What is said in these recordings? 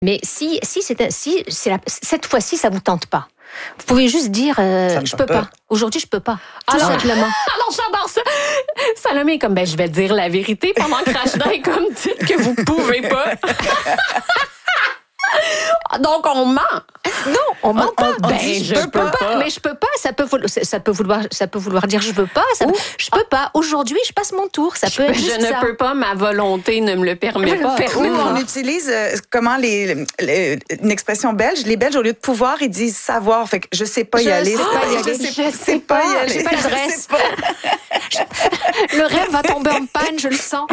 Mais si cette fois-ci, ça vous tente pas, vous pouvez juste dire je peux pas. Aujourd'hui, je peux pas. Tout simplement. Alors, j'adore ça. Salomé est comme, je vais dire la vérité pendant que Rachda est comme, dites que vous pouvez pas. Donc, on ment. Non, on ment pas. Je peux pas. Mais je peux pas. Ça peut vouloir dire je veux pas. Je peux pas. Aujourd'hui, je passe mon tour. Ça peut être juste je ne peux pas. Ma volonté ne me le permet pas. On utilise une expression belge. Les Belges, au lieu de pouvoir, ils disent savoir. Fait que je sais pas y aller. Je sais pas y aller. J'ai pas l'adresse. Le rêve va tomber en panne, je le sens.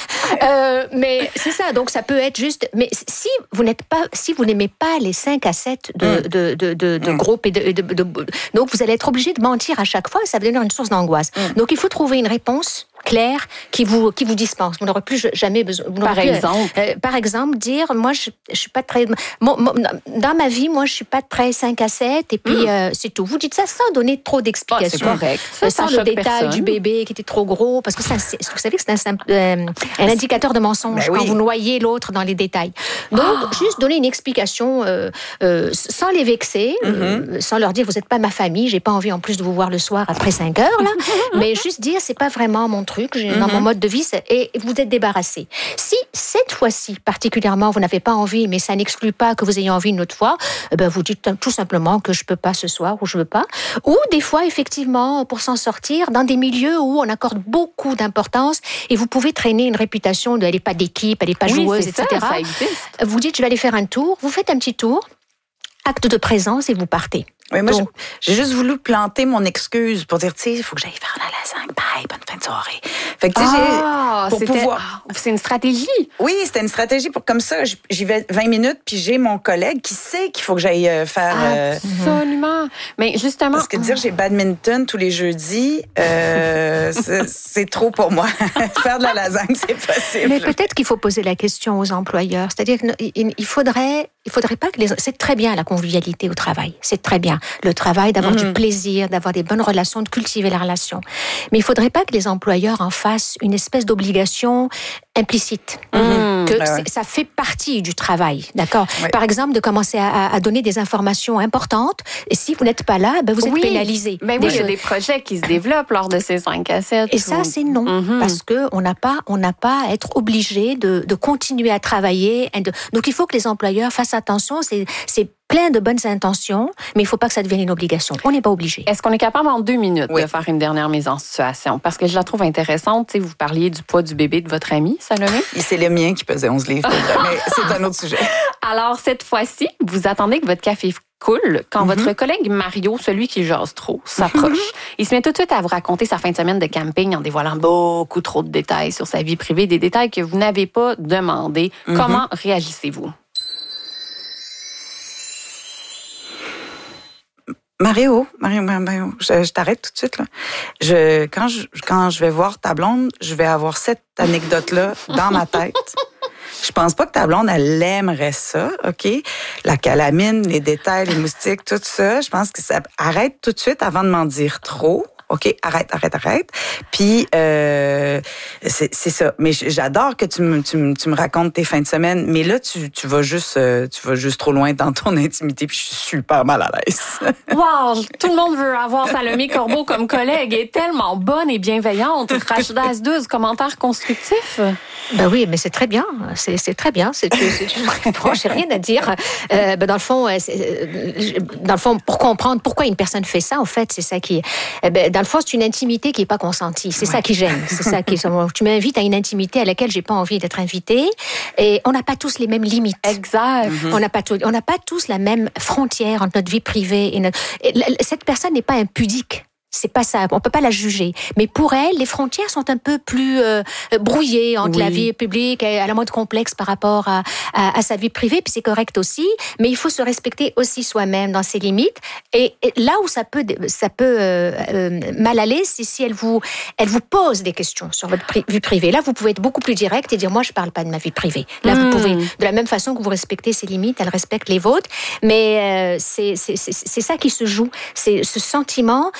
Mais c'est ça. Donc, ça peut être juste. Mais si vous n'aimez pas les 5 à 7 de groupe donc vous allez être obligé de mentir à chaque fois, ça va devenir une source d'angoisse. Donc il faut trouver une réponse claire qui vous dispense. Vous n'aurez plus jamais besoin. Par exemple, dire moi je suis pas très dans ma vie, moi je suis pas très 5 à 7 et puis c'est tout. Vous dites ça sans donner trop d'explications. C'est correct. Sans le détail du bébé qui était trop gros parce que ça vous savez que c'est un indicateur de mensonge quand vous noyez l'autre dans les détails. Donc juste donner une explication sans les vexer, sans leur dire vous n'êtes pas ma famille, j'ai pas envie en plus de vous voir le soir après 5 heures là, mais juste dire c'est pas vraiment mon truc, dans mon mode de vie, et vous êtes débarrassé. Si cette fois-ci, particulièrement, vous n'avez pas envie, mais ça n'exclut pas que vous ayez envie une autre fois, vous dites tout simplement que je peux pas ce soir ou je veux pas. Ou des fois, effectivement, pour s'en sortir, dans des milieux où on accorde beaucoup d'importance et vous pouvez traîner une réputation de elle n'est pas d'équipe, elle n'est pas joueuse, etc. Ça existe. Vous dites je vais aller faire un tour, vous faites un petit tour, acte de présence et vous partez. Oui, moi, j'ai juste voulu planter mon excuse pour dire, tu sais, il faut que j'aille faire la lasagne. Bye, bonne fin de soirée. Fait que, tu sais, c'est une stratégie. Oui, c'était une stratégie pour comme ça. J'y vais 20 minutes, puis j'ai mon collègue qui sait qu'il faut que j'aille faire. Absolument. Mais justement. Parce que dire j'ai badminton tous les jeudis, c'est trop pour moi. Faire de la lasagne, c'est possible. Mais peut-être qu'il faut poser la question aux employeurs. C'est-à-dire qu'il faudrait pas que c'est très bien la convivialité au travail. C'est très bien. Le travail, d'avoir du plaisir, d'avoir des bonnes relations, de cultiver la relation. Mais il faudrait pas que les employeurs en fassent une espèce d'obligation implicite. Ça fait partie du travail, d'accord? Ouais. Par exemple, de commencer à donner des informations importantes. Et si vous n'êtes pas là, vous êtes pénalisé. Il y a des projets qui se développent lors de ces 5 à 7. Et ça, c'est non. Parce qu'on n'a pas à être obligé de continuer à travailler. Donc, il faut que les employeurs fassent attention. C'est plein de bonnes intentions, mais il ne faut pas que ça devienne une obligation. On n'est pas obligé. Est-ce qu'on est capable en 2 minutes de faire une dernière mise en situation? Parce que je la trouve intéressante. Vous parliez du poids du bébé de votre ami, Salomé. C'est le mien qui pesait 11 livres. Mais c'est un autre sujet. Alors, cette fois-ci, vous attendez que votre café coule quand votre collègue Mario, celui qui jase trop, s'approche. Il se met tout de suite à vous raconter sa fin de semaine de camping en dévoilant beaucoup trop de détails sur sa vie privée, des détails que vous n'avez pas demandé. Comment réagissez-vous? Mario, je t'arrête tout de suite, là. Quand je vais voir ta blonde, je vais avoir cette anecdote-là dans ma tête. Je pense pas que ta blonde, elle aimerait ça, OK? La calamine, les détails, les moustiques, tout ça. Je pense que ça arrête tout de suite avant de m'en dire trop. OK, arrête. Puis, c'est ça. Mais j'adore que tu me racontes tes fins de semaine. Mais là, tu vas juste trop loin dans ton intimité. Puis, je suis super mal à l'aise. Wow! Tout le monde veut avoir Salomé Corbeau comme collègue. Elle est tellement bonne et bienveillante. Rachda Asdouz, commentaire constructif? Oui, mais c'est très bien. C'est très bien. Franchement, j'ai rien à dire. Dans le fond, pour comprendre pourquoi une personne fait ça, en fait, c'est ça qui dans le fond, c'est une intimité qui n'est pas consentie. C'est ça qui gêne. C'est ça qui tu m'invites à une intimité à laquelle j'ai pas envie d'être invitée. Et on n'a pas tous les mêmes limites. Exact. On n'a pas tous la même frontière entre notre vie privée et cette personne n'est pas impudique. C'est pas ça, on peut pas la juger. Mais pour elle, les frontières sont un peu plus brouillées entre la vie publique, elle a moins de complexe par rapport à sa vie privée, puis c'est correct aussi. Mais il faut se respecter aussi soi-même dans ses limites. Et là où ça peut mal aller, c'est si elle vous pose des questions sur votre vie privée. Là, vous pouvez être beaucoup plus direct et dire moi, je parle pas de ma vie privée. Là, vous pouvez, de la même façon que vous respectez ses limites, elle respecte les vôtres. Mais c'est ça qui se joue, c'est ce sentiment d'être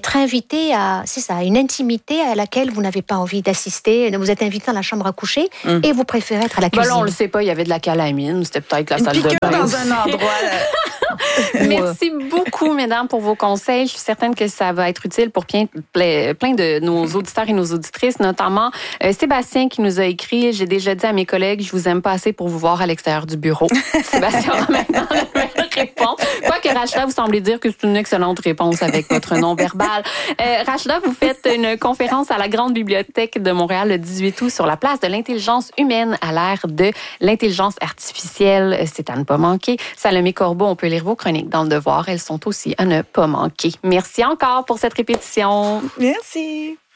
être invité à, c'est ça, une intimité à laquelle vous n'avez pas envie d'assister. Vous êtes invité dans la chambre à coucher et vous préférez être à la cuisine. Là, on le sait pas, il y avait de la calamine, c'était peut-être la salle de bain. Dans un endroit. Merci beaucoup, mesdames, pour vos conseils. Je suis certaine que ça va être utile pour plein de nos auditeurs et nos auditrices, notamment Sébastien qui nous a écrit « J'ai déjà dit à mes collègues, je vous aime pas assez pour vous voir à l'extérieur du bureau. » Sébastien a maintenant la même réponse. Quoique Rachida, vous semblez dire que c'est une excellente réponse avec votre nom verbal. Rachida, vous faites une conférence à la Grande Bibliothèque de Montréal le 18 août sur la place de l'intelligence humaine à l'ère de l'intelligence artificielle. C'est à ne pas manquer. Salomé Corbeau, on peut lire vos chroniques dans Le Devoir. Elles sont aussi à ne pas manquer. Merci encore pour cette répétition. Merci.